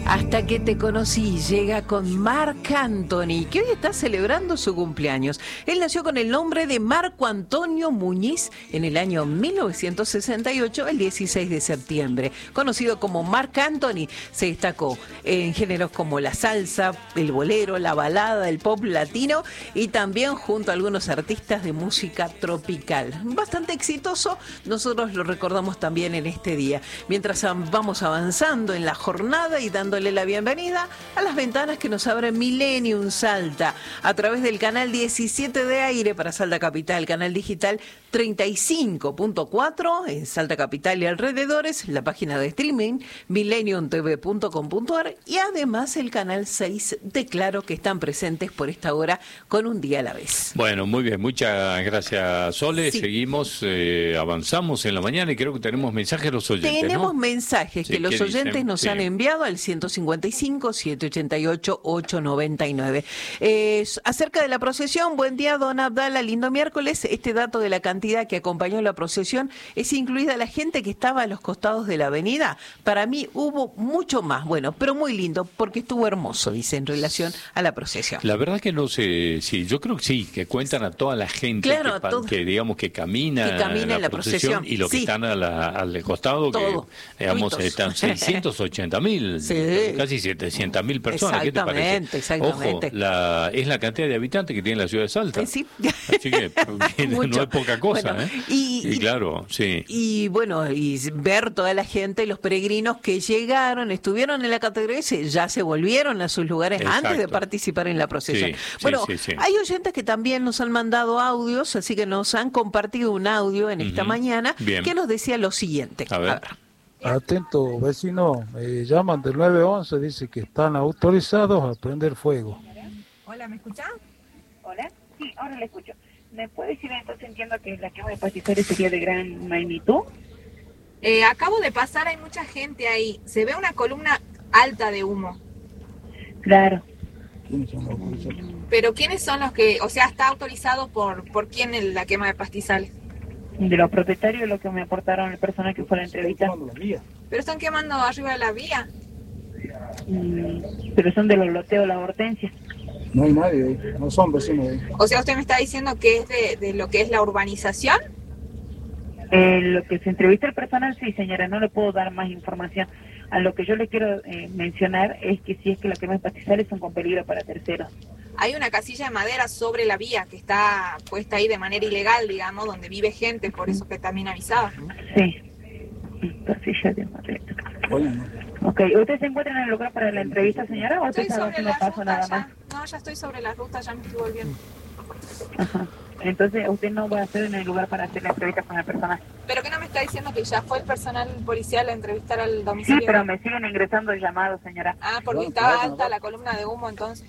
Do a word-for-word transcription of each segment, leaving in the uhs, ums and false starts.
Hasta que te conocí llega con Marc Anthony, que hoy está celebrando su cumpleaños. Él nació con el nombre de Marco Antonio Muñiz en el año mil novecientos sesenta y ocho, el dieciséis de septiembre. Conocido como Marc Anthony, se destacó en géneros como la salsa, el bolero, la balada, el pop latino y también junto a algunos artistas de música tropical. Bastante exitoso, nosotros lo recordamos también en este día. Mientras vamos avanzando en la jornada y dándole la bienvenida a las ventanas que nos abre Millennium Salta a través del canal diecisiete de aire para Salta Capital, canal digital treinta y cinco punto cuatro en Salta Capital y alrededores, la página de streaming millennium t v punto com punto a r y además el canal seis de Claro, que están presentes por esta hora con un día a la vez. Bueno, muy bien, muchas gracias, Sole. Sí. Seguimos, eh, avanzamos en la mañana y creo que tenemos mensajes de los oyentes. Tenemos ¿no? mensajes sí, que los oyentes dicen? nos sí. han enviado al ciento cincuenta y cinco, setecientos ochenta y ocho, ochocientos noventa y nueve. Eh, acerca de la procesión, buen día, don Abdala, lindo miércoles. Este dato de la cantidad que acompañó la procesión es incluida la gente que estaba a los costados de la avenida. Para mí hubo mucho más, bueno, pero muy lindo, porque estuvo hermoso, dice, en relación a la procesión. La verdad que no sé, sí, yo creo que sí, que cuentan a toda la gente claro, que, todo, que digamos que camina, que camina la, en la procesión, procesión y los sí. que están a la, al costado, todo. que digamos Tuitos. están seiscientos ochenta mil, sí. casi setecientas mil personas. ¿Qué te parece? Exactamente. Ojo, la, es la cantidad de habitantes que tiene la ciudad de Salta. Sí. Así que no es poca cosa. Bueno, ¿eh? y, y, y claro, sí. Y bueno, y ver toda la gente, los peregrinos que llegaron, estuvieron en la catedral y ya se volvieron a sus lugares Exacto. antes de participar en la procesión. Sí, bueno, sí, sí, sí. hay oyentes que también nos han mandado audios, así que nos han compartido un audio en esta uh-huh. mañana Bien. que nos decía lo siguiente. A ver. A ver. Atento, vecino, me llaman del nueve once, dice que están autorizados a prender fuego. Hola, ¿me escuchás? Hola, sí, ahora le escucho. ¿Me puede decir entonces, entiendo que la quema de pastizales sería de gran magnitud? Eh, acabo de pasar, hay mucha gente ahí. Se ve una columna alta de humo. Claro. ¿Quiénes son los autorizados? Pero ¿quiénes son los que, o sea, está autorizado por, por quién el, la quema de pastizales? De los propietarios, lo que me aportaron el personal que fue a la entrevista. Pero están quemando arriba de la vía. Mm, pero son de los loteos La Hortensia. No hay nadie ahí, no son vecinos ahí. O sea, usted me está diciendo que es de, de lo que es la urbanización. Eh, lo que se entrevista el personal, sí, señora, no le puedo dar más información. A lo que yo le quiero eh, mencionar es que si es que la quema de pastizales son con peligro para terceros. Hay una casilla de madera sobre la vía que está puesta ahí de manera ilegal, digamos, donde vive gente, por eso que también avisaba. Sí, casilla de madera. Bueno, Ok, ¿usted se encuentra en el lugar para la entrevista, señora, o usted Estoy está sobre haciendo la paso ruta nada ya. más? No, ya estoy sobre la ruta, ya me estoy volviendo. Ajá. Entonces, usted no va a estar en el lugar para hacer la entrevista con el personal. ¿Pero qué no me está diciendo que ya fue el personal policial a entrevistar al domicilio? Sí, pero me siguen ingresando llamados, señora. Ah, porque estaba alta la columna de humo, entonces.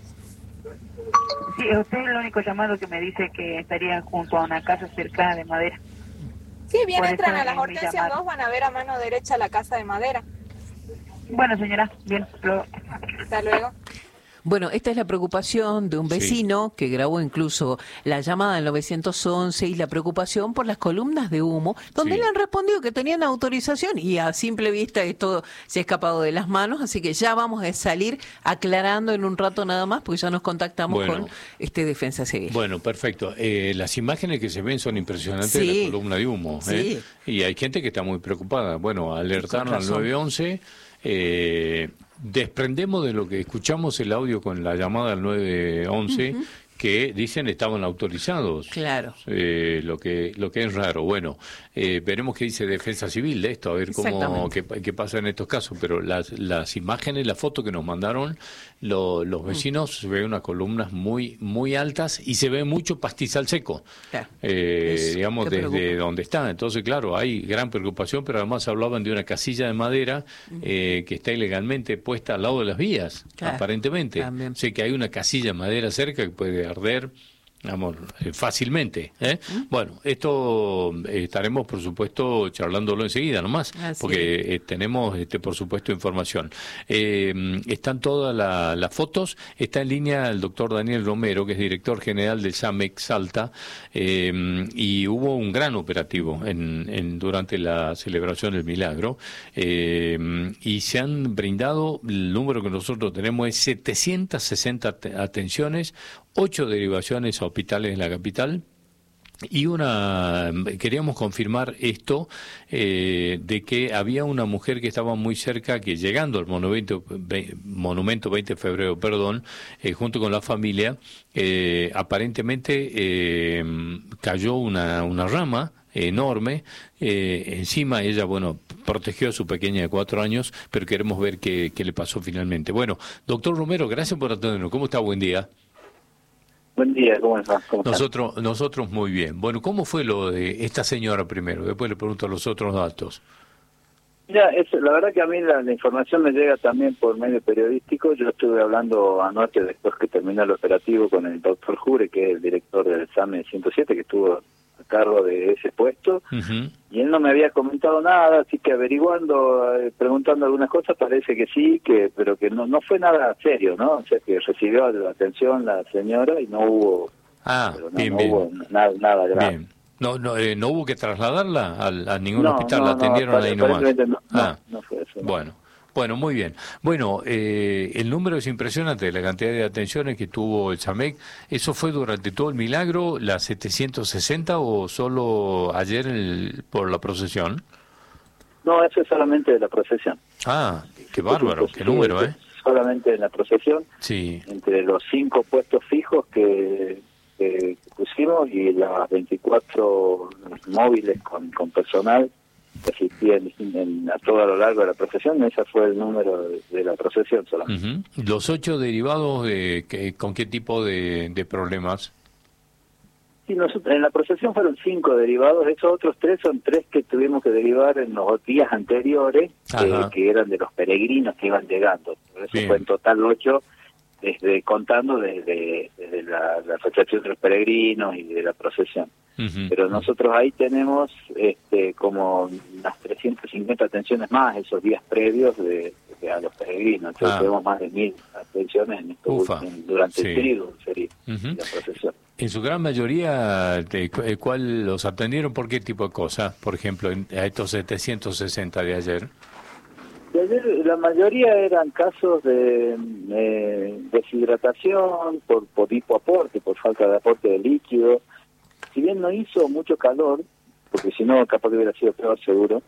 Sí, usted es el único llamado que me dice que estaría junto a una casa cercana de madera. Sí, bien, Por entran eso a las es mi Hortensias llamado. dos, van a ver a mano derecha la casa de madera. Bueno, señora, bien, lo... Hasta luego. Bueno, esta es la preocupación de un vecino sí. que grabó incluso la llamada en novecientos once y la preocupación por las columnas de humo, donde sí. le han respondido que tenían autorización y a simple vista esto se ha escapado de las manos, así que ya vamos a salir aclarando en un rato nada más, porque ya nos contactamos bueno, con este Defensa Civil. Bueno, perfecto. Eh, las imágenes que se ven son impresionantes sí. de la columna de humo. Sí. ¿eh? Y hay gente que está muy preocupada. Bueno, alertaron al nueve once. Eh, desprendemos de lo que escuchamos el audio con la llamada al nueve once uh-huh. que dicen estaban autorizados. Claro. Eh, lo que lo que es raro. Bueno, eh, veremos qué dice Defensa Civil de esto, a ver cómo qué, qué pasa en estos casos. Pero las las imágenes, la foto que nos mandaron lo, los vecinos, uh-huh. se ve unas columnas muy muy altas y se ve mucho pastizal seco. Claro. Eh, es, digamos desde preocupa. donde está. Entonces, claro, hay gran preocupación, pero además hablaban de una casilla de madera uh-huh. eh, que está ilegalmente puesta al lado de las vías, claro. aparentemente. También. Sé que hay una casilla de madera cerca que puede arder Amor, eh, fácilmente. ¿eh? ¿Mm? Bueno, esto eh, estaremos, por supuesto, charlándolo enseguida nomás, Así porque eh, tenemos, este, por supuesto, información. Eh, están todas la, las fotos, está en línea el doctor Daniel Romero, que es director general del SAMEC Salta, eh, y hubo un gran operativo en, en durante la celebración del milagro, eh, y se han brindado, el número que nosotros tenemos es setecientas sesenta atenciones, ocho derivaciones a hospitales en la capital y una, queríamos confirmar esto, eh, de que había una mujer que estaba muy cerca, que llegando al monumento, monumento veinte de febrero, perdón, eh, junto con la familia, eh, aparentemente eh, cayó una, una rama enorme, eh, encima ella, bueno, protegió a su pequeña de cuatro años, pero queremos ver qué, qué le pasó finalmente. Bueno, doctor Romero, gracias por atendernos. ¿Cómo está? Buen día. Buen día, ¿cómo estás? ¿Cómo nosotros, nosotros muy bien. Bueno, ¿cómo fue lo de esta señora primero? Después le pregunto a los otros datos. Mira, es, la verdad que a mí la, la información me llega también por medio periodístico. Yo estuve hablando anoche, después que terminó el operativo, con el doctor Jure, que es el director del SAME ciento siete, que estuvo a cargo de ese puesto, uh-huh. y él no me había comentado nada, así que averiguando, eh, preguntando algunas cosas, parece que sí, que pero que no no fue nada serio, ¿no? O sea, que recibió la atención la señora y no hubo, ah, no, bien, no bien. hubo nada, nada grave. Bien. No, no, eh, no hubo que trasladarla a, a ningún no, hospital, no, la atendieron no, ahí nomás. No, ah, no, no fue eso. No. Bueno. Bueno, muy bien. Bueno, eh, el número es impresionante, la cantidad de atenciones que tuvo el SAMEC. ¿Eso fue durante todo el milagro, las setecientas sesenta, o solo ayer el, por la procesión? No, eso es solamente de la procesión. Ah, qué bárbaro, qué número, ¿eh? Solamente en la procesión, sí. Entre los cinco puestos fijos que, que pusimos y las veinticuatro móviles con, con personal que asistían en, en, a todo a lo largo de la procesión, ese fue el número de, de la procesión solamente. Uh-huh. ¿Los ocho derivados de, que, con qué tipo de, de problemas? Sí, nosotros, en la procesión fueron cinco derivados, esos otros tres son tres que tuvimos que derivar en los días anteriores, eh, que eran de los peregrinos que iban llegando. Por eso Bien. Fue en total ocho, desde contando desde, desde la, la recepción de los peregrinos y de la procesión. Uh-huh. Pero nosotros ahí tenemos este, como unas trescientas cincuenta atenciones más esos días previos de, de a los peregrinos. Entonces ah. tenemos más de mil atenciones en estos últimos, durante sí. el periodo sería uh-huh. la procesión. En su gran mayoría, de, ¿cuál los atendieron por qué tipo de cosas? Por ejemplo, en, a estos setecientos sesenta de ayer. De ayer la mayoría eran casos de eh, deshidratación por, por hipoaporte, por falta de aporte de líquido. Si bien no hizo mucho calor, porque si no capaz que hubiera sido peor seguro,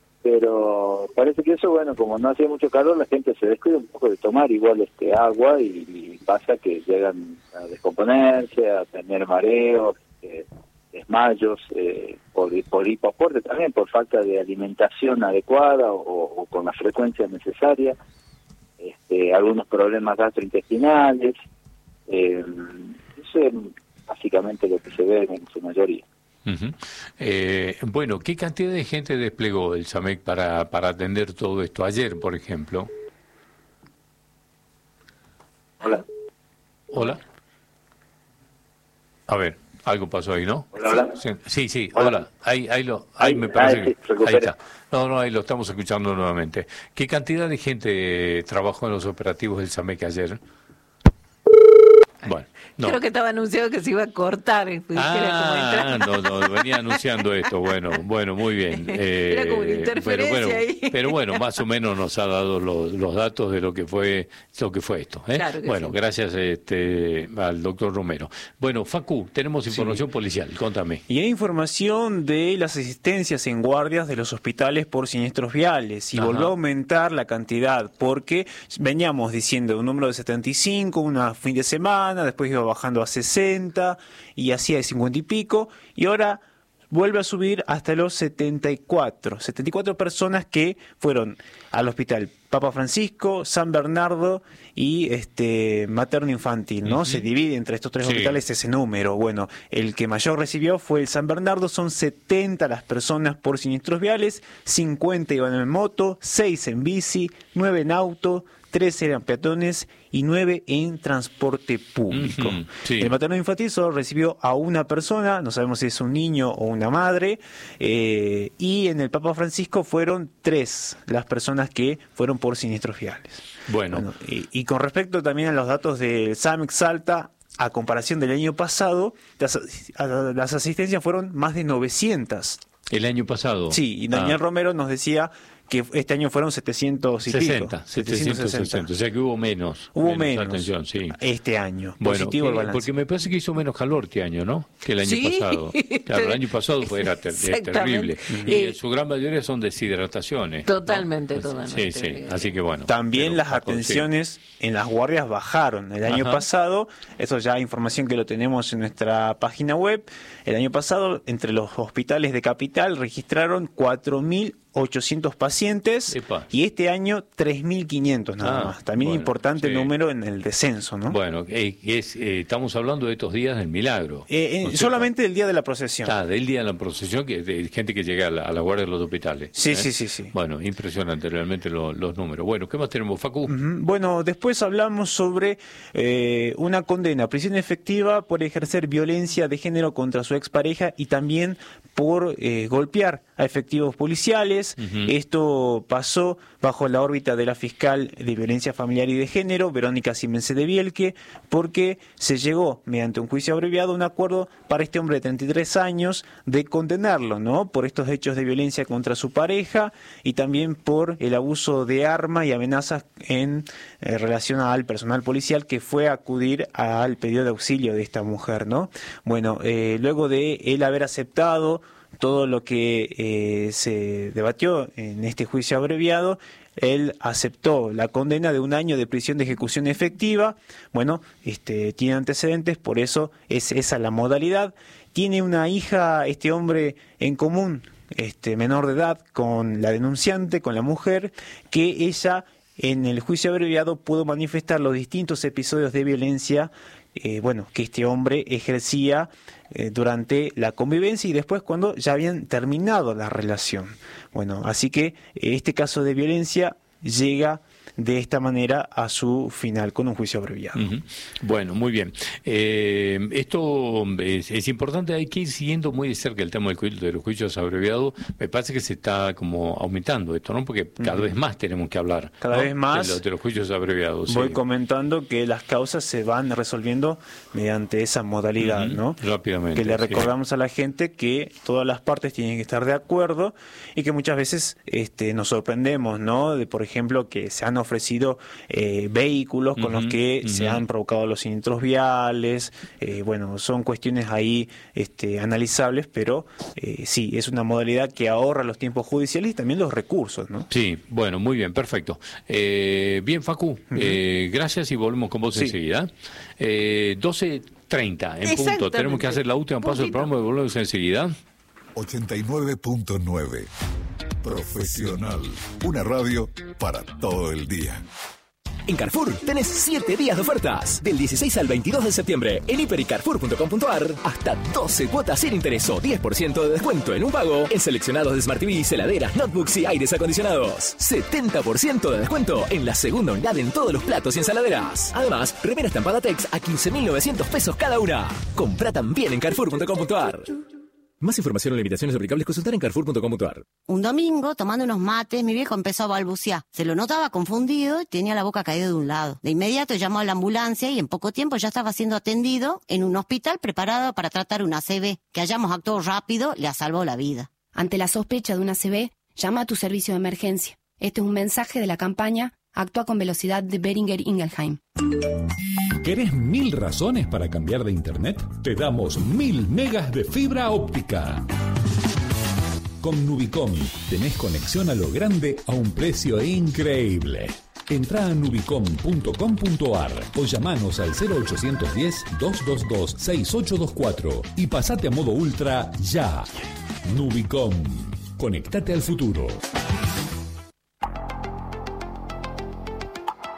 pero parece que eso, bueno, como no hacía mucho calor, la gente se descuida un poco de tomar igual este agua y, y pasa que llegan a descomponerse, a tener mareos, eh, desmayos, eh, por, por hipoaporte también, por falta de alimentación adecuada o, o con la frecuencia necesaria, este, algunos problemas gastrointestinales, eh, eso es básicamente lo que se ve en su mayoría. Uh-huh. Eh, bueno, ¿qué cantidad de gente desplegó el SAMEC para, para atender todo esto? Ayer, por ejemplo. Hola. Hola. A ver, algo pasó ahí, ¿no? Hola, hola. Sí, sí, sí hola. hola. Ahí, ahí, lo, ahí, ahí me parece ahí, que... Sí, ahí está. No, no, ahí lo estamos escuchando nuevamente. ¿Qué cantidad de gente trabajó en los operativos del SAMEC ayer? Bueno, no. Creo que estaba anunciado que se iba a cortar. Ah, era como no, no, venía anunciando esto. Bueno, bueno, muy bien. Eh, era como una interferencia pero bueno, ahí. Pero bueno, más o menos nos ha dado los, los datos de lo que fue lo que fue esto. ¿eh? Claro que bueno, sí. gracias este, al doctor Romero. Bueno, Facu, tenemos información sí. policial. Contame. Y hay información de las asistencias en guardias de los hospitales por siniestros viales. Y Ajá. volvió a aumentar la cantidad, porque veníamos diciendo un número de setenta y cinco, una fin de semana, después iba bajando a sesenta y así de cincuenta y pico, y ahora vuelve a subir hasta los setenta y cuatro. setenta y cuatro personas que fueron al hospital Papa Francisco, San Bernardo y este materno infantil, ¿no? Uh-huh. Se divide entre estos tres sí. hospitales ese número. Bueno, el que mayor recibió fue el San Bernardo, son setenta las personas por siniestros viales, cincuenta iban en moto, seis en bici, nueve en auto, tres eran peatones y nueve en transporte público. Uh-huh, sí. El materno infantil solo recibió a una persona, no sabemos si es un niño o una madre, eh, y en el Papa Francisco fueron tres las personas que fueron por siniestros viales. Bueno. bueno y, y con respecto también a los datos del SAMEX Salta, a comparación del año pasado, las, las asistencias fueron más de novecientas. ¿El año pasado? Sí, y Daniel ah. Romero nos decía que este año fueron setecientos y sesenta, pico. setecientos sesenta, o sea que hubo menos. Hubo menos, menos atención, sí. Este año. Bueno, positivo el balance. Porque me parece que hizo menos calor este año, ¿no? Que el año ¿Sí? pasado. Claro, el año pasado fue, era ter terrible. Y eh, su gran mayoría son deshidrataciones. Totalmente, ¿no? totalmente. Sí, sí. Así que bueno. También las atenciones sí. en las guardias bajaron. El año Ajá. pasado, eso ya información que lo tenemos en nuestra página web, el año pasado entre los hospitales de Capital registraron cuatro mil ochocientos pacientes Epa. y este año tres mil quinientos nada ah, más. También bueno, importante sí. número en el descenso, ¿no? Bueno, eh, es, eh, estamos hablando de estos días del milagro. Eh, eh, solamente del día de la procesión. Ah, del día de la procesión, que de gente que llega a la, a la guardia de los hospitales. Sí, ¿eh? sí, sí, sí. Bueno, impresionante realmente lo, los números. Bueno, ¿qué más tenemos, Facu? Uh-huh. Bueno, después hablamos sobre eh, una condena, prisión efectiva por ejercer violencia de género contra su expareja y también por eh, golpear a efectivos policiales. Uh-huh. Esto pasó bajo la órbita de la fiscal de violencia familiar y de género, Verónica Simense de Bielke, porque se llegó, mediante un juicio abreviado, a un acuerdo para este hombre de treinta y tres años de condenarlo, ¿no? Por estos hechos de violencia contra su pareja y también por el abuso de arma y amenazas en eh, relación al personal policial que fue a acudir al pedido de auxilio de esta mujer, ¿no? Bueno, eh, luego de él haber aceptado todo lo que eh, se debatió en este juicio abreviado, él aceptó la condena de un año de prisión de ejecución efectiva. Bueno, este, tiene antecedentes, por eso es esa la modalidad. Tiene una hija, este hombre, en común, este, menor de edad, con la denunciante, con la mujer, que ella en el juicio abreviado pudo manifestar los distintos episodios de violencia eh, bueno, que este hombre ejercía eh, durante la convivencia y después cuando ya habían terminado la relación. Bueno, así que eh, este caso de violencia llega de esta manera a su final con un juicio abreviado. Uh-huh. Bueno, muy bien. Eh, esto es, es importante, hay que ir siguiendo muy de cerca el tema del juicio, de los juicios abreviados. Me parece que se está como aumentando esto, ¿no? Porque cada uh-huh. vez más tenemos que hablar. Cada ¿no? vez más. De, lo, de los juicios abreviados. Voy sí. comentando que las causas se van resolviendo mediante esa modalidad, uh-huh. ¿no? Rápidamente. Que le recordamos sí. a la gente que todas las partes tienen que estar de acuerdo y que muchas veces este, nos sorprendemos, ¿no? De, por ejemplo, que se han ofrecido eh, vehículos con uh-huh, los que uh-huh. se han provocado los siniestros viales. Eh, bueno, son cuestiones ahí este, analizables, pero eh, sí, es una modalidad que ahorra los tiempos judiciales y también los recursos, ¿no? Sí, bueno, muy bien, perfecto. Eh, bien, Facu, uh-huh. eh, gracias y volvemos con vos sí. enseguida. Eh, doce treinta en punto. Tenemos que hacer la última pausa del programa y volvemos enseguida. ochenta y nueve punto nueve Profesional, una radio para todo el día. En Carrefour tenés siete días de ofertas. Del dieciséis al veintidós de septiembre en hiper y carrefour punto com punto ar hasta doce cuotas sin interés o diez por ciento de descuento en un pago en seleccionados de Smart T V, heladeras, notebooks y aires acondicionados. setenta por ciento de descuento en la segunda unidad en todos los platos y ensaladeras. Además, remera estampada Tex a quince mil novecientos pesos cada una. Comprá también en carrefour punto com punto ar. Más información o limitaciones aplicables consultar en carrefour punto com punto ar. Un domingo, tomando unos mates, mi viejo empezó a balbucear. Se lo notaba confundido y tenía la boca caída de un lado. De inmediato llamó a la ambulancia y en poco tiempo ya estaba siendo atendido en un hospital preparado para tratar una A C V. Que hayamos actuado rápido le salvó la vida. Ante la sospecha de una A C V, llama a tu servicio de emergencia. Este es un mensaje de la campaña Actúa con velocidad de Boehringer Ingelheim. ¿Querés mil razones para cambiar de internet? Te damos mil megas de fibra óptica. Con Nubicom tenés conexión a lo grande a un precio increíble. Entrá a nubicom punto com punto ar o llamanos al cero ochocientos diez, doscientos veintidós, sesenta y ocho veinticuatro y pasate a modo ultra ya. Nubicom. Conectate al futuro.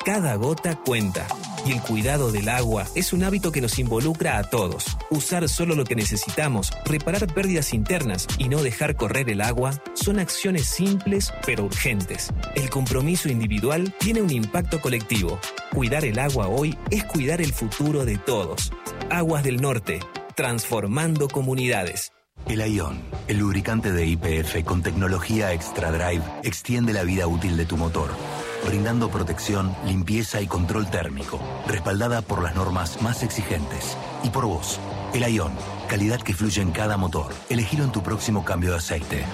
Cada gota cuenta. Y el cuidado del agua es un hábito que nos involucra a todos. Usar solo lo que necesitamos, reparar pérdidas internas y no dejar correr el agua son acciones simples pero urgentes. El compromiso individual tiene un impacto colectivo. Cuidar el agua hoy es cuidar el futuro de todos. Aguas del Norte, transformando comunidades. El Aion, el lubricante de Y P F con tecnología Extra Drive, extiende la vida útil de tu motor, brindando protección, limpieza y control térmico, respaldada por las normas más exigentes. Y por vos, el Aion, calidad que fluye en cada motor. Elegilo en tu próximo cambio de aceite.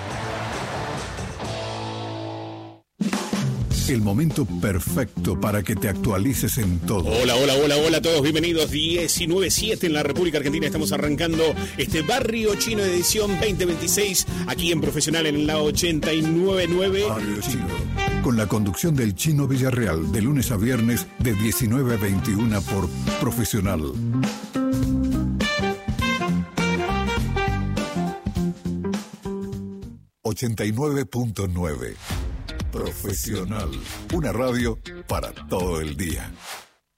El momento perfecto para que te actualices en todo. Hola, hola, hola, hola a todos, bienvenidos. diecinueve siete en la República Argentina. Estamos arrancando este Barrio Chino de edición veinte veintiséis, aquí en Profesional en la ochenta y nueve punto nueve. Barrio Chino, con la conducción del Chino Villarreal, de lunes a viernes de diecinueve a veintiuna por Profesional. ochenta y nueve punto nueve. Profesional, una radio para todo el día.